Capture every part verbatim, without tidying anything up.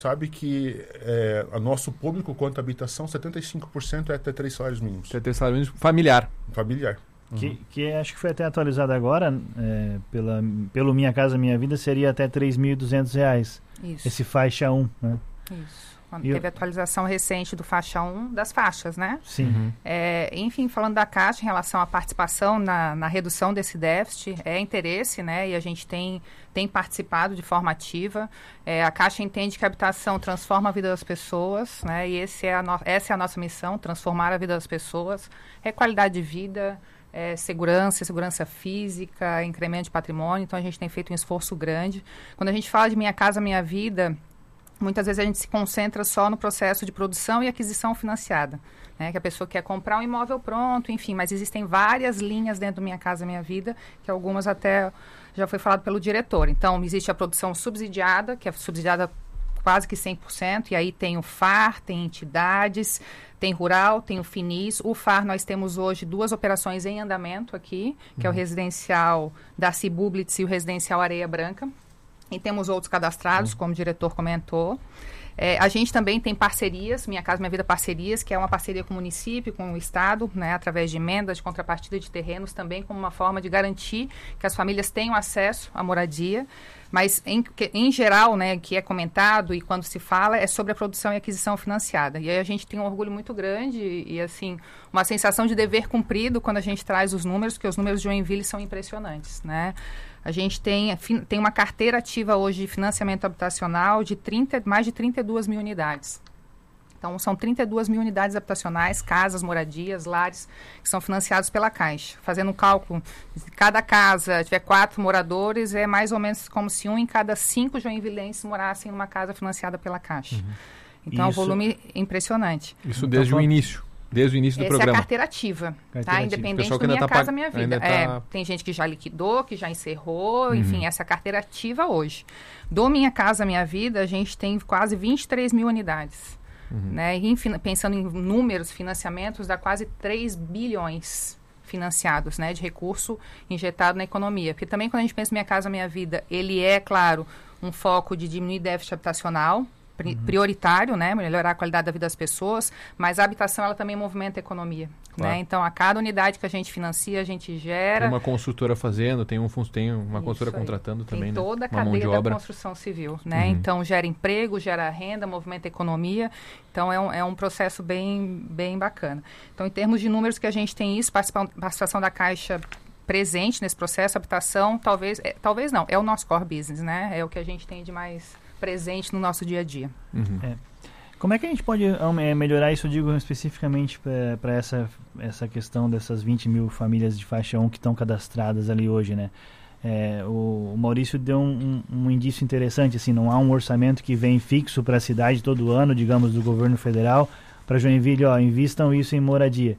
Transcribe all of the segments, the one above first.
sabe que é, o nosso público quanto à habitação, setenta e cinco por cento é até três salários mínimos. Até três salários mínimos familiar. Familiar. Que, Uhum. que acho que foi até atualizado agora, é, pela, pelo Minha Casa Minha Vida, seria até três mil e duzentos reais. Isso. Esse faixa um, né? Isso. Quando E teve eu- a atualização recente do faixa um, das faixas, né? Sim. Uhum. É, enfim, falando da Caixa em relação à participação na, na redução desse déficit, é interesse, né? E a gente tem, tem participado de forma ativa. É, a Caixa entende que a habitação transforma a vida das pessoas, né? E esse é a no, essa é a nossa missão, transformar a vida das pessoas. É qualidade de vida, é segurança, segurança física, incremento de patrimônio. Então, a gente tem feito um esforço grande. Quando a gente fala de Minha Casa Minha Vida, muitas vezes a gente se concentra só no processo de produção e aquisição financiada, né? Que a pessoa quer comprar um imóvel pronto, enfim, mas existem várias linhas dentro do Minha Casa Minha Vida, que algumas até já foi falado pelo diretor. Então, existe a produção subsidiada, que é subsidiada quase que cem por cento, e aí tem o F A R, tem entidades, tem rural, tem o Finis. O F A R, nós temos hoje duas operações em andamento aqui, que uhum. é o residencial da Cibublitz e o residencial Areia Branca. E temos outros cadastrados, como o diretor comentou. É, a gente também tem parcerias, Minha Casa Minha Vida Parcerias, que é uma parceria com o município, com o Estado, né, através de emendas, de contrapartida de terrenos, também como uma forma de garantir que as famílias tenham acesso à moradia. Mas, em, que, em geral, né, que é comentado e quando se fala, é sobre a produção e aquisição financiada. E aí a gente tem um orgulho muito grande e, e assim, uma sensação de dever cumprido quando a gente traz os números, porque os números de Joinville são impressionantes, né? A gente tem, tem uma carteira ativa hoje de financiamento habitacional de trinta, mais de trinta e duas mil unidades. Então, são trinta e duas mil unidades habitacionais, casas, moradias, lares, que são financiados pela Caixa. Fazendo um cálculo, se cada casa tiver quatro moradores, é mais ou menos como se um em cada cinco joinvilenses morassem numa casa financiada pela Caixa. Uhum. Então, Isso, é um volume impressionante. Isso então, desde qual... o início. Desde o início do Essa programa. é a carteira ativa, carteira tá? ativa. Independente do que Minha tá Casa pag... Minha Vida. Tá... É, tem gente que já liquidou, que já encerrou, uhum. enfim, essa é a carteira ativa hoje. Do Minha Casa Minha Vida, a gente tem quase vinte e três mil unidades. Uhum. Né? E, enfim, pensando em números, financiamentos, dá quase três bilhões financiados, né, de recurso injetado na economia. Porque também quando a gente pensa em Minha Casa Minha Vida, ele é, claro, um foco de diminuir déficit habitacional, prioritário, né, melhorar a qualidade da vida das pessoas, mas a habitação ela também movimenta a economia, claro. Né? Então, a cada unidade que a gente financia, a gente gera... Tem uma construtora fazendo, tem, um, tem uma Isso construtora aí. contratando tem também, toda né? a cadeia uma da construção civil, né? Uhum. Então, gera emprego, gera renda, movimenta a economia. Então, é um, é um processo bem, bem bacana. Então, em termos de números que a gente tem isso, participa- participação da Caixa presente nesse processo, habitação, talvez, é, talvez não, é o nosso core business, né? É o que a gente tem de mais presente no nosso dia a dia. Uhum. É. Como é que a gente pode um, é, melhorar isso, eu digo especificamente para essa, essa questão dessas vinte mil famílias de faixa um que estão cadastradas ali hoje, né? É, o, o Maurício deu um, um, um indício interessante, assim, não há um orçamento que vem fixo para a cidade todo ano, digamos, do governo federal, para Joinville, ó, invistam isso em moradia.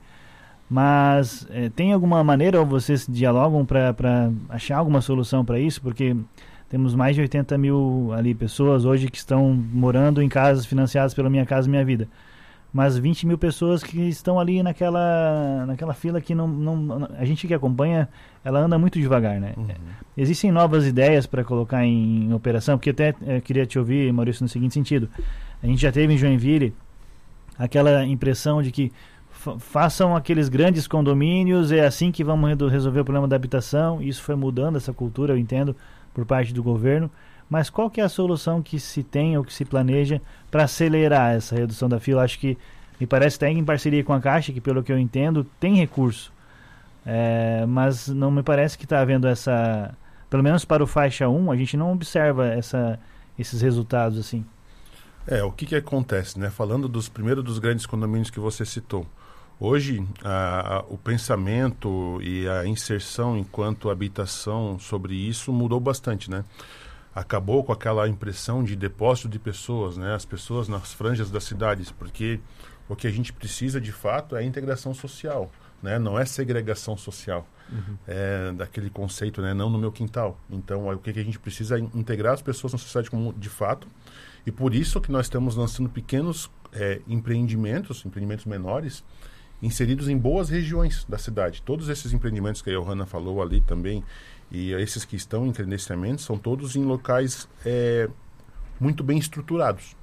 Mas é, tem alguma maneira, ou vocês dialogam para achar alguma solução para isso? Porque temos mais de oitenta mil ali pessoas hoje que estão morando em casas financiadas pela Minha Casa Minha Vida. Mas vinte mil pessoas que estão ali naquela, naquela fila que não, não, a gente que acompanha, ela anda muito devagar, né? Uhum. Existem novas ideias para colocar em, em operação? Porque até eu queria te ouvir, Maurício, no seguinte sentido. A gente já teve em Joinville aquela impressão de que fa- façam aqueles grandes condomínios, é assim que vamos resolver o problema da habitação. Isso foi mudando essa cultura, eu entendo, por parte do governo, mas qual que é a solução que se tem ou que se planeja para acelerar essa redução da fila? Acho que, me parece, tem em parceria com a Caixa, que pelo que eu entendo, tem recurso, é, mas não me parece que está havendo essa, pelo menos para o faixa um, a gente não observa essa, esses resultados assim. É, o que que acontece, né? Falando dos primeiros dos grandes condomínios que você citou, hoje, a, a, o pensamento e a inserção enquanto habitação sobre isso mudou bastante, né? Acabou com aquela impressão de depósito de pessoas, né? As pessoas nas franjas das cidades, porque o que a gente precisa, de fato, é a integração social, né? Não é segregação social, uhum. É daquele conceito, né? Não no meu quintal. Então, o que a gente precisa é integrar as pessoas na sociedade como de fato, e por isso que nós estamos lançando pequenos é, empreendimentos, empreendimentos menores, inseridos em boas regiões da cidade. Todos esses empreendimentos que a Johanna falou ali também, e esses que estão em credenciamento, são todos em locais é, muito bem estruturados.